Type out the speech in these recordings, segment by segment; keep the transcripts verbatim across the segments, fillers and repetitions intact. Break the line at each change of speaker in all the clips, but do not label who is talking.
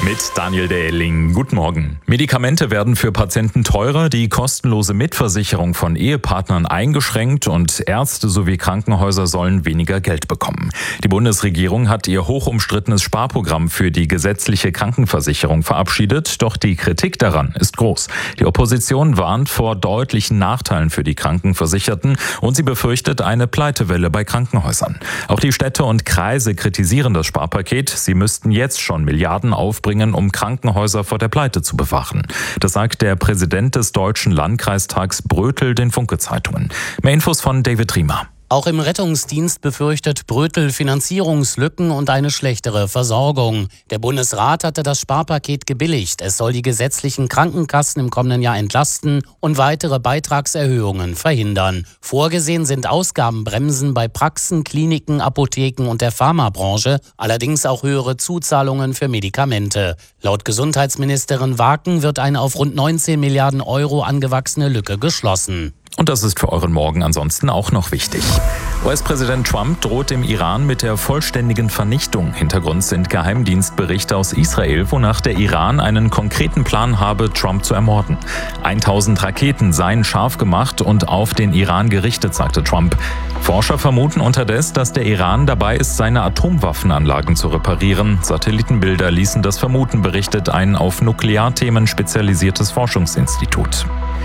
Mit Daniel Dehling. Guten Morgen. Medikamente werden für Patienten teurer, die kostenlose Mitversicherung von Ehepartnern eingeschränkt und Ärzte sowie Krankenhäuser sollen weniger Geld bekommen. Die Bundesregierung hat ihr hochumstrittenes Sparprogramm für die gesetzliche Krankenversicherung verabschiedet, doch die Kritik daran ist groß. Die Opposition warnt vor deutlichen Nachteilen für die Krankenversicherten und sie befürchtet eine Pleitewelle bei Krankenhäusern. Auch die Städte und Kreise kritisieren das Sparpaket. Sie müssten jetzt schon Milliarden aufbringen, um Krankenhäuser vor der Pleite zu bewahren. Das sagt der Präsident des Deutschen Landkreistags Brötel den Funke-Zeitungen. Mehr Infos von David Riemer.
Auch im Rettungsdienst befürchtet Brötel Finanzierungslücken und eine schlechtere Versorgung. Der Bundesrat hatte das Sparpaket gebilligt. Es soll die gesetzlichen Krankenkassen im kommenden Jahr entlasten und weitere Beitragserhöhungen verhindern. Vorgesehen sind Ausgabenbremsen bei Praxen, Kliniken, Apotheken und der Pharmabranche, allerdings auch höhere Zuzahlungen für Medikamente. Laut Gesundheitsministerin Waken wird eine auf rund neunzehn Milliarden Euro angewachsene Lücke geschlossen.
Und das ist für euren Morgen ansonsten auch noch wichtig. U S-Präsident Trump droht dem Iran mit der vollständigen Vernichtung. Hintergrund sind Geheimdienstberichte aus Israel, wonach der Iran einen konkreten Plan habe, Trump zu ermorden. tausend Raketen seien scharf gemacht und auf den Iran gerichtet, sagte Trump. Forscher vermuten unterdessen, dass der Iran dabei ist, seine Atomwaffenanlagen zu reparieren. Satellitenbilder ließen das vermuten, berichtet ein auf Nuklearthemen spezialisiertes Forschungsinstitut.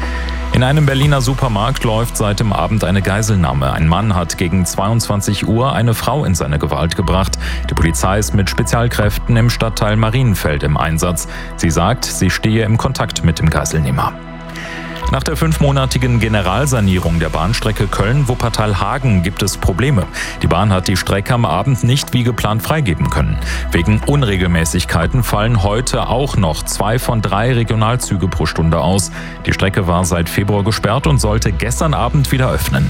In einem Berliner Supermarkt läuft seit dem Abend eine Geiselnahme. Ein Mann hat gegen zweiundzwanzig Uhr eine Frau in seine Gewalt gebracht. Die Polizei ist mit Spezialkräften im Stadtteil Marienfeld im Einsatz. Sie sagt, sie stehe im Kontakt mit dem Geiselnehmer. Nach der fünfmonatigen Generalsanierung der Bahnstrecke Köln-Wuppertal-Hagen gibt es Probleme. Die Bahn hat die Strecke am Abend nicht wie geplant freigeben können. Wegen Unregelmäßigkeiten fallen heute auch noch zwei von drei Regionalzüge pro Stunde aus. Die Strecke war seit Februar gesperrt und sollte gestern Abend wieder öffnen.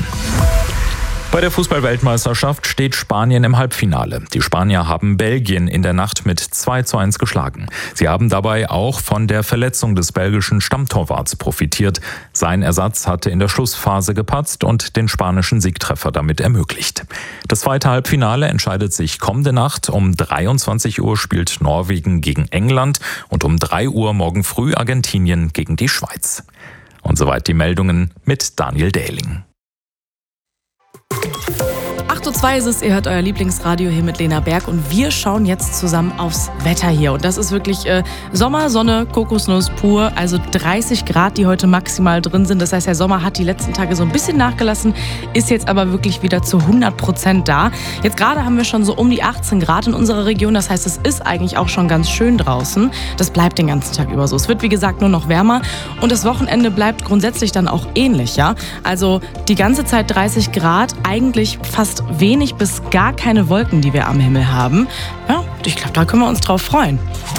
Bei der Fußball-Weltmeisterschaft steht Spanien im Halbfinale. Die Spanier haben Belgien in der Nacht mit zwei zu eins geschlagen. Sie haben dabei auch von der Verletzung des belgischen Stammtorwarts profitiert. Sein Ersatz hatte in der Schlussphase gepatzt und den spanischen Siegtreffer damit ermöglicht. Das zweite Halbfinale entscheidet sich kommende Nacht. Um dreiundzwanzig Uhr spielt Norwegen gegen England und um drei Uhr morgen früh Argentinien gegen die Schweiz. Und soweit die Meldungen mit Daniel Dehling.
acht Uhr zwei ist es, ihr hört euer Lieblingsradio hier mit Lena Berg und wir schauen jetzt zusammen aufs Wetter hier. Und das ist wirklich äh, Sommer, Sonne, Kokosnuss pur, also dreißig Grad, die heute maximal drin sind. Das heißt, der Sommer hat die letzten Tage so ein bisschen nachgelassen, ist jetzt aber wirklich wieder zu hundert Prozent da. Jetzt gerade haben wir schon so um die achtzehn Grad in unserer Region, das heißt, es ist eigentlich auch schon ganz schön draußen. Das bleibt den ganzen Tag über so. Es wird, wie gesagt, nur noch wärmer und das Wochenende bleibt grundsätzlich dann auch ähnlich, ja. Also die ganze Zeit dreißig Grad, eigentlich fast wenig bis gar keine Wolken, die wir am Himmel haben. Ja, ich glaube, da können wir uns drauf freuen.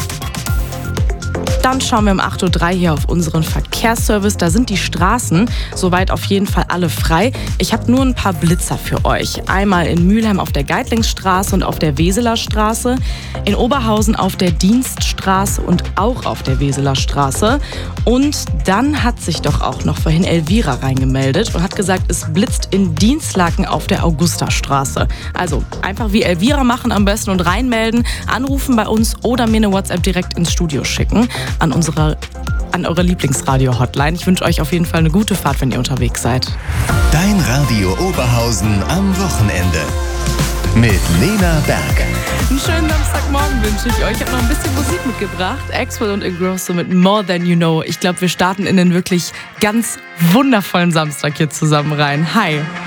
Dann schauen wir um acht Uhr drei hier auf unseren Verkehrsservice. Da sind die Straßen soweit auf jeden Fall alle frei. Ich habe nur ein paar Blitzer für euch. Einmal in Mülheim auf der Geitlingsstraße und auf der Weseler Straße. In Oberhausen auf der Dienststraße und auch auf der Weseler Straße. Und dann hat sich doch auch noch vorhin Elvira reingemeldet und hat gesagt, es blitzt in Dienstlaken auf der Augustastraße. Also einfach wie Elvira machen am besten und reinmelden, anrufen bei uns oder mir eine WhatsApp direkt ins Studio schicken. An unserer, an eure Lieblingsradio-Hotline. Ich wünsche euch auf jeden Fall eine gute Fahrt, wenn ihr unterwegs seid.
Dein Radio Oberhausen am Wochenende. Mit Lena Berg.
Einen schönen Samstagmorgen wünsche ich euch. Ich habe noch ein bisschen Musik mitgebracht. Axwell und Ingrosso mit More Than You Know. Ich glaube, wir starten in den wirklich ganz wundervollen Samstag hier zusammen rein. Hi.